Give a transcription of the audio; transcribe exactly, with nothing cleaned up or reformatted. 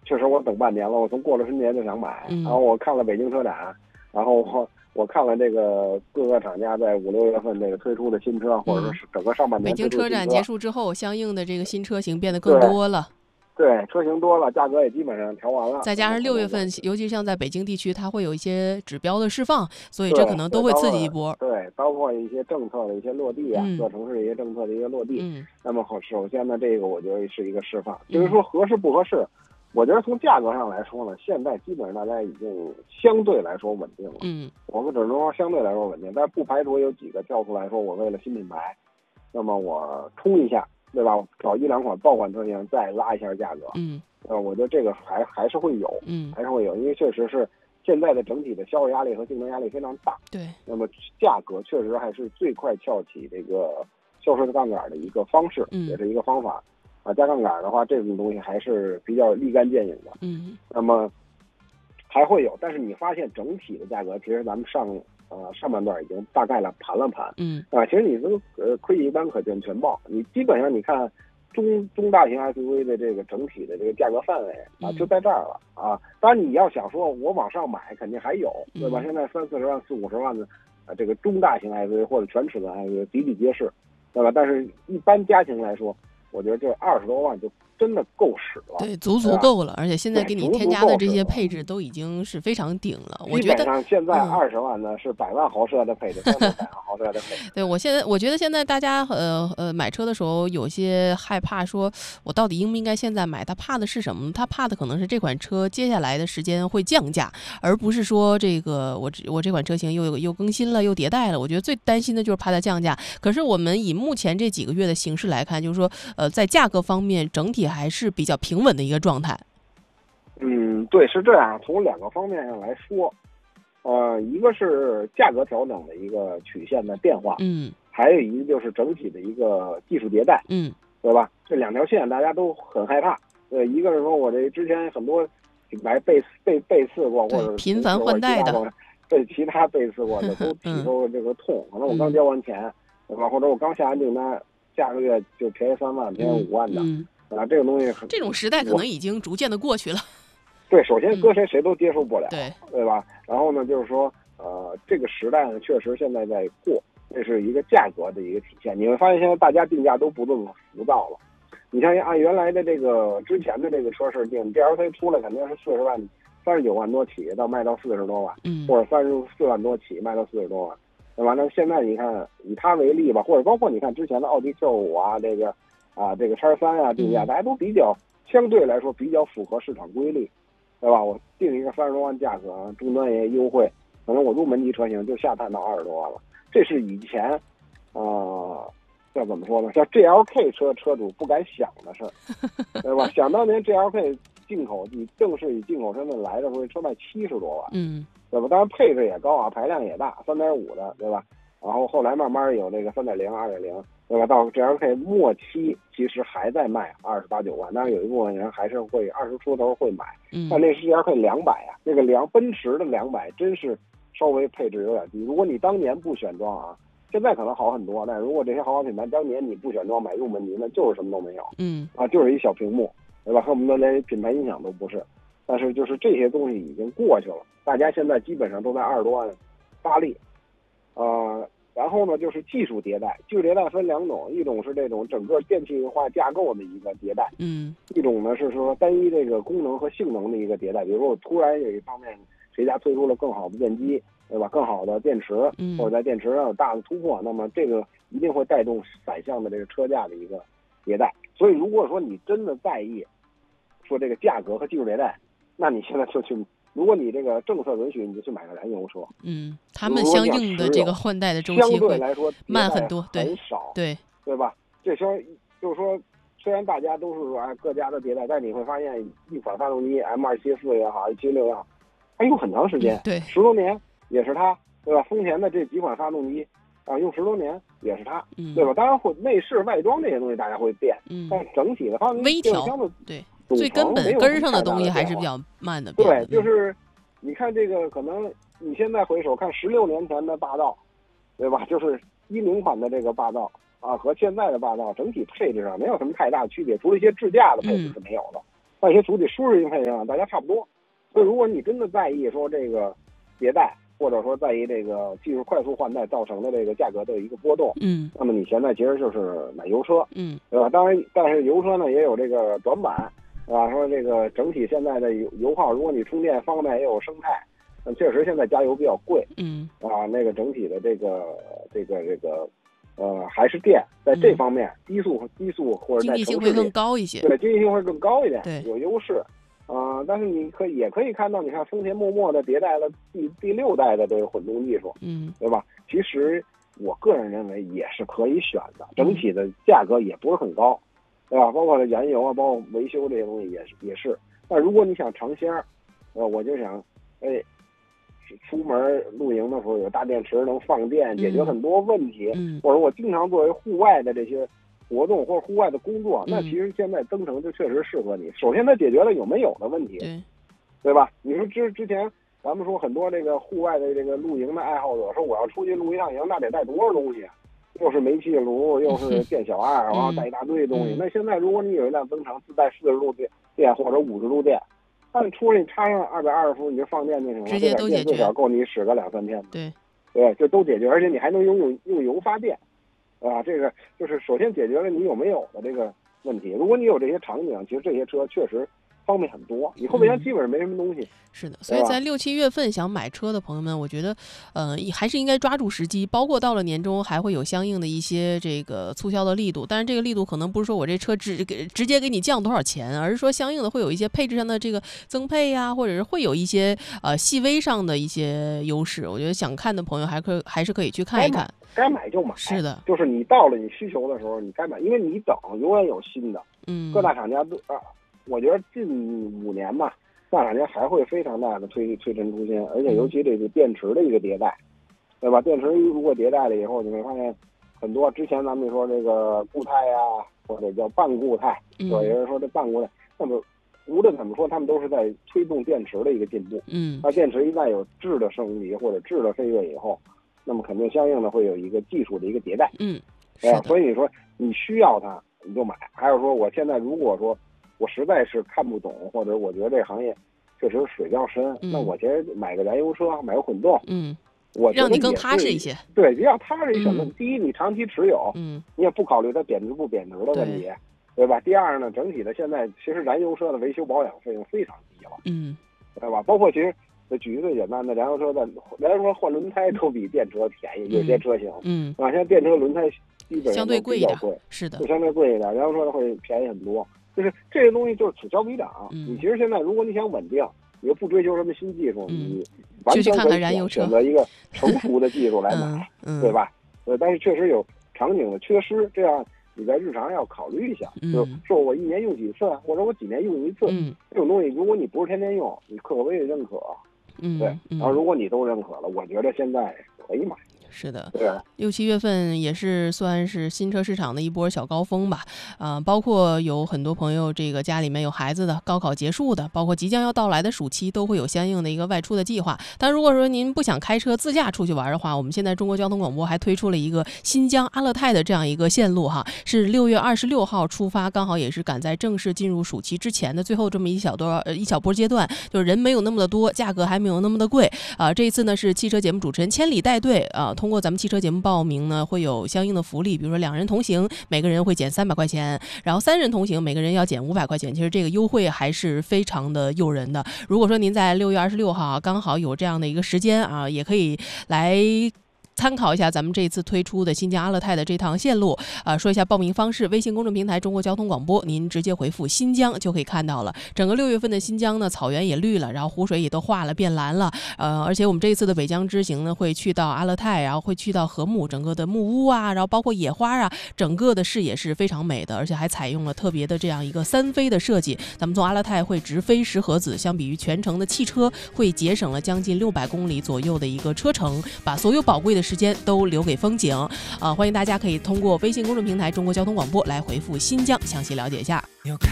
确实我等半年了，我从过了春节就想买， 嗯、 然后我看了北京车展，然后我我看了这个各个厂家在五六月份这个推出的新车，或者说是整个上半年北京车展结束之后，相应的这个新车型变得更多了。 对，车型多了，价格也基本上调完了。 再加上六月份，尤其像在北京地区，它会有一些指标的释放，所以这可能都会刺激一波。 对，包括一些政策的一些落地啊， 嗯、 各城市一些政策的一个落地。 嗯， 那么好，首先呢，这个我觉得是一个释放。至于说合适不合适，我觉得从价格上来说呢，现在基本上大家已经相对来说稳定了。 嗯， 我们只能说相对来说稳定，但是不排除有几个跳出来说，我为了新品牌，那么我冲一下，对吧？找一两款爆款车型，再拉一下价格。 嗯。 呃，我觉得这个还还是会有， 嗯， 还是会有，因为确实是现在的整体的销售压力和竞争压力非常大。 对， 那么价格确实还是最快撬起这个销售杠杆的一个方式， 嗯、 也是一个方法。啊，加杠杆的话，这种东西还是比较立竿见影的。 嗯， 那么还会有，但是你发现整体的价格，其实咱们上呃上半段已经大概了盘了盘。 嗯， 啊，其实你这个呃窥一斑可见全豹，你基本上你看。中中大型 S U V 的这个整体的这个价格范围啊，就在这儿了啊。当然你要想说我往上买，肯定还有，对吧？现在三四十万、四五十万的啊，这个中大型 S U V 或者全尺寸 S U V 比比皆是，对吧？但是一般家庭来说，我觉得这二十多万就真的够使了， 对，足足够了。而且现在给你添加的这些配置都已经是非常顶了。我觉得基本上现在二十万呢、嗯、是百万豪车的配置，百万豪车的配置。 对，我现在我觉得现在大家呃呃买车的时候有些害怕，说我到底应不应该现在买？他怕的是什么？他怕的可能是这款车接下来的时间会降价，而不是说这个我我这款车型又又更新了又迭代了。我觉得最担心的就是怕它降价。可是我们以目前这几个月的形势来看，就是说呃在价格方面整体还是比较平稳的一个状态。 嗯，对，是这样。从两个方面上来说，呃，一个是价格调整的一个曲线的变化， 嗯， 还有一个就是整体的一个技术迭代， 嗯， 对吧？这两条线大家都很害怕。呃，一个是说我这之前很多品牌被被被刺过，或者频繁换代的， 被其他被刺过的都体受了这个痛。可能我刚交完钱，对吧？或者我刚下完订单，下个月就便宜三万、便宜五万的。 嗯啊，这个东西这种时代可能已经逐渐的过去了。 对，首先搁谁谁都接受不了， 对对吧？然后呢，就是说，呃，这个时代呢，确实现在在过，这是一个价格的一个体现。你会发现现在大家定价都不这么浮躁了。你像按原来的这个之前的这个车市定 G L C 出来肯定是四十万、三十九万多起，到卖到四十多万， 嗯， 或者三十四万多起卖到四十多万，对吧？那现在你看以它为例吧，或者包括你看之前的奥迪 Q 五啊，这个。啊，这个叉三啊，定价大家都比较相对来说比较符合市场规律，对吧？我定一个三十多万价格，终端也优惠，可能我入门级车型就下探到二十多万了。这是以前，呃，叫怎么说呢？叫 G L K 车车主不敢想的事儿，对吧？想当年 G L K 进口以正式以进口身份来的时候，车卖七十多万， 嗯， 对吧？当然配置也高啊，排量也大，三点五的，对吧？然后后来慢慢有这个三点零、二点零。对吧？到 G L K 末期，其实还在卖二十八九万，当然有一部分人还是会二十出头会买， 嗯， 但那是 G L K 两百啊，这个两奔驰的两百真是稍微配置有点低。如果你当年不选装啊，现在可能好很多，但如果这些豪华品牌当年你不选装买入门级，那就是什么都没有， 嗯， 啊，就是一小屏幕，对吧？恨不得连品牌音响都不是。但是就是这些东西已经过去了，大家现在基本上都在二十多万发力，呃。然后呢，就是技术迭代，技术迭代分两种，一种是这种整个电气化架构的一个迭代， 嗯， 一种呢是说单一这个功能和性能的一个迭代。比如说我突然有一方面谁家推出了更好的电机，对吧？更好的电池，或者在电池上有大的突破，那么这个一定会带动反向的这个车价的一个迭代。所以如果说你真的在意说这个价格和技术迭代，那你现在就去。如果你这个政策允许，你就去买个燃油车。 嗯，他们相应的这个换代的周期相对来说慢很多， 对，很少， 对对吧？这时候就是说，虽然大家都是说哎各家的迭代，但你会发现一款发动机 M 二七四也好 ，M 七六也好，它用很长时间， 嗯、对， 十多年也是它，对吧？丰田的这几款发动机啊，用十多年也是它， 嗯、 对吧？当然会内饰外装这些东西大家会变， 嗯， 但整体的发动机微调的对。最根本根儿上的东西还是比较慢的。 对，就是你看这个，可能你现在回首看十六年前的霸道，对吧？就是一零款的这个霸道啊，和现在的霸道整体配置上没有什么太大区别，除了一些智驾的配置是没有的， 嗯、 在一些主体舒适性配置上，大家差不多。所以如果你真的在意说这个迭代，或者说在意这个技术快速换代造成的这个价格的一个波动， 嗯， 那么你现在其实就是买油车， 嗯， 对吧？当然，但是油车呢也有这个短板，啊，说这个整体现在的油油耗，如果你充电方面也有生态，那确实现在加油比较贵， 嗯， 啊，那个整体的这个这个这个呃还是电在这方面、嗯、低速低速或者经济性会更高一些， 对，经济性会更高一点， 对， 有优势。啊、呃，但是你可以也可以看到，你看丰田默默的迭代了第第六代的这个混动技术， 嗯， 对吧？其实我个人认为也是可以选的，整体的价格也不是很高，对吧？包括燃油啊，包括维修这些东西也是也是。但如果你想尝鲜，呃，我就想，哎，出门露营的时候有大电池能放电，解决很多问题， 嗯， 或者我经常作为户外的这些活动或者户外的工作， 嗯、 那其实现在增程就确实适合你。首先，它解决了有没有的问题， 对， 对吧？你说之之前咱们说很多这个户外的这个露营的爱好者说，我要出去露一趟营，那得带多少东西啊？又是煤气炉，又是电小二，然后带一大堆东西。 嗯、 那现在如果你有一辆增程自带四十度电电或者五十度电，那你出去插上二百二十伏，你就放电就行了， 直接都解决， 最少够你使个两三天。 对， 对，就都解决，而且你还能用用用油发电。啊，这个就是首先解决了你有没有的这个问题。如果你有这些场景，其实这些车确实方便很多。你后备箱基本上没什么东西。 嗯、是的，所以在六七月份想买车的朋友们，我觉得，呃，还是应该抓住时机。包括到了年终，还会有相应的一些这个促销的力度。但是这个力度可能不是说我这车直给直接给你降多少钱，而是说相应的会有一些配置上的这个增配呀、啊，或者是会有一些呃细微上的一些优势。我觉得想看的朋友还可还是可以去看一看。 该买就买， 是的， 就是你到了你需求的时候，你该买，因为你等永远有新的。 嗯， 各大厂家都啊，我觉得近五年吧，大厂家还会非常大的推推陈出新，而且尤其这个电池的一个迭代，对吧？电池如果迭代了以后，你会发现很多之前咱们说这个固态呀、啊，或者叫半固态，有人说这半固态，那么无论怎么说，他们都是在推动电池的一个进步。 嗯， 那电池一旦有质的升级或者质的飞跃以后，那么肯定相应的会有一个技术的一个迭代， 嗯， 对吧？所以你说你需要它你就买，还有说我现在如果说我实在是看不懂，或者我觉得这行业确实水较深， 嗯、 那我其实买个燃油车，买个混动， 嗯， 我让你更踏实一些。 对，比较踏实一些。 嗯、 第一，你长期持有， 嗯， 你也不考虑它贬值不贬值的问题，对, 对吧？第二呢，整体的现在其实燃油车的维修保养费用非常低了， 嗯， 对吧？包括其实。举一个最简单的，燃油车的燃油车换轮胎都比电车便宜，有些车型， 嗯， 啊，现在电车轮胎基本上相对贵一点， 贵， 是的， 就相对贵一点，燃油车的会便宜很多。就是这些东西就是此消彼长。 嗯、 你其实现在如果你想稳定，你又不追求什么新技术， 嗯、 你完全可以选择一个成熟的技术来买， 嗯、 对吧？呃，但是确实有场景的缺失，这样你在日常要考虑一下， 嗯、 就说我一年用几次，或者我几年用一次， 嗯， 这种东西如果你不是天天用，你可不可以认可？ 嗯， 对， 然后如果你都认可了，我觉得现在可以买。 是的， 对， 六七月份也是算是新车市场的一波小高峰吧，啊、呃，包括有很多朋友这个家里面有孩子的，高考结束的，包括即将要到来的暑期，都会有相应的一个外出的计划。但如果说您不想开车自驾出去玩的话，我们现在中国交通广播还推出了一个新疆阿勒泰的这样一个线路哈，是六月二十六号出发，刚好也是赶在正式进入暑期之前的最后这么一小多呃一小波阶段，就是人没有那么的多，价格还没有那么的贵啊、呃。这一次呢是汽车节目主持人千里带队啊、呃，通过咱们汽车节目报名呢，会有相应的福利，比如说两人同行，每个人会减三百块钱，然后三人同行，每个人要减五百块钱。其实这个优惠还是非常的诱人的。如果说您在六月二十六号刚好有这样的一个时间啊，也可以来参考一下咱们这次推出的新疆阿勒泰的这趟线路啊、呃，说一下报名方式：微信公众平台中国交通广播，您直接回复新疆就可以看到了。整个六月份的新疆呢，草原也绿了，然后湖水也都化了，变蓝了。呃，而且我们这一次的尾疆之行呢，会去到阿勒泰，然后会去到禾木，整个的木屋啊，然后包括野花啊，整个的视野是非常美的，而且还采用了特别的这样一个三飞的设计。咱们从阿勒泰会直飞石河子，相比于全程的汽车，会节省了将近六百公里左右的一个车程，把所有宝贵的时间都留给风景啊、呃！欢迎大家可以通过微信公众平台中国交通广播来回复新疆，详细了解一下。